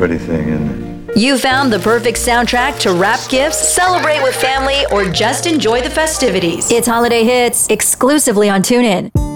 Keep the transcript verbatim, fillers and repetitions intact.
pretty thing, isn't it? You found the perfect soundtrack to wrap gifts, celebrate with family, or just enjoy the festivities. It's Holiday Hits, exclusively on TuneIn.